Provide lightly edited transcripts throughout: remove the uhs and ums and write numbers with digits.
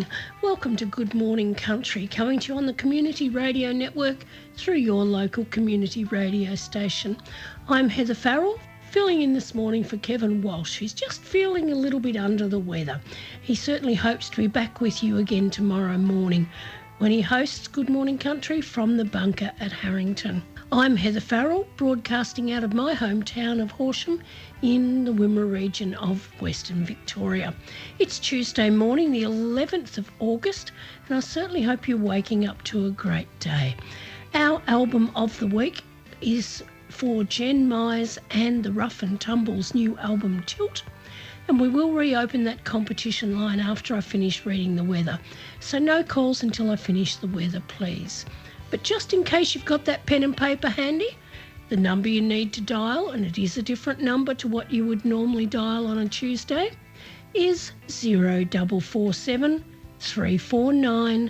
morning. Welcome to Good Morning Country, coming to you on the Community Radio Network through your local community radio station. I'm Heather Farrell, filling in this morning for Kevin Walsh, who's just feeling a little bit under the weather. He certainly hopes to be back with you again tomorrow morning when he hosts Good Morning Country from the bunker at Harrington. I'm Heather Farrell, broadcasting out of my hometown of Horsham in the Wimmera region of Western Victoria. It's Tuesday morning, the 11th of August, and I certainly hope you're waking up to a great day. Our album of the week is for Jen Myers and the Rough and Tumble's new album Tilt, and we will reopen that competition line after I finish reading the weather. So no calls until I finish the weather, please. But just in case you've got that pen and paper handy, the number you need to dial, and it is a different number to what you would normally dial on a Tuesday, is 0447 349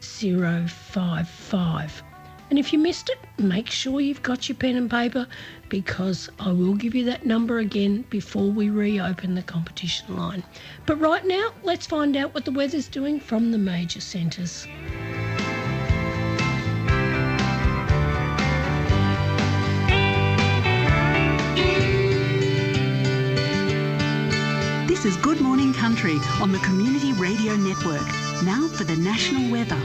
055. And if you missed it, make sure you've got your pen and paper, because I will give you that number again before we reopen the competition line. But right now, let's find out what the weather's doing from the major centres. This is Good Morning Country on the Community Radio Network. Now for the national weather.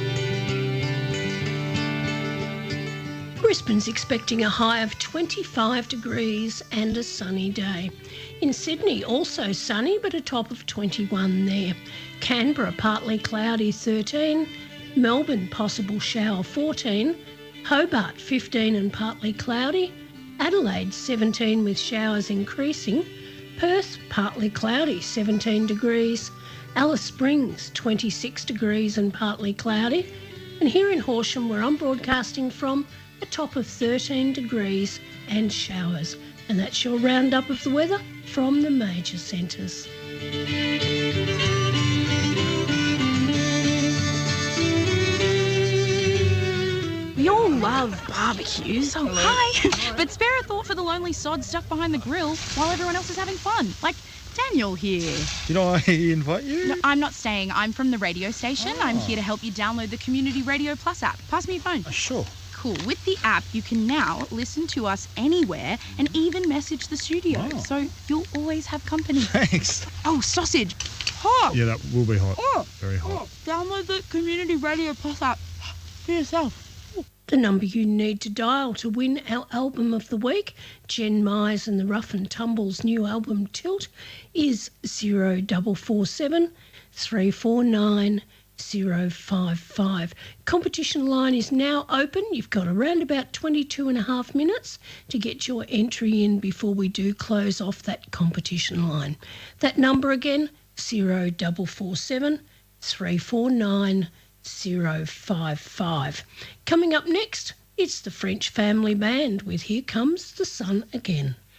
Brisbane's expecting a high of 25 degrees and a sunny day. In Sydney, also sunny, but a top of 21 there. Canberra, partly cloudy, 13. Melbourne, possible shower, 14. Hobart, 15 and partly cloudy. Adelaide, 17 with showers increasing. Perth, partly cloudy, 17 degrees. Alice Springs, 26 degrees and partly cloudy. And here in Horsham, where I'm broadcasting from, a top of 13 degrees and showers. And that's your roundup of the weather from the major centres. We all love barbecues. Oh, hi. But spare a thought for the lonely sod stuck behind the grill while everyone else is having fun. Like Daniel here. Did I invite you? No, I'm not staying. I'm from the radio station. I'm here to help you download the Community Radio Plus app. Pass me your phone. Sure. Cool. With the app, you can now listen to us anywhere and even message the studio. Oh. So you'll always have company. Thanks. Oh, sausage. Hot. Yeah, that will be hot. Oh. Very hot. Download the Community Radio Plus app for yourself. The number you need to dial to win our album of the week, Jen Myers and the Rough and Tumble's new album Tilt, is 0447 349 055. Competition line is now open. You've got around about 22 and a half minutes to get your entry in before we do close off that competition line. That number again, 0447 349 055. Coming up next, it's the French Family Band with Here Comes the Sun Again.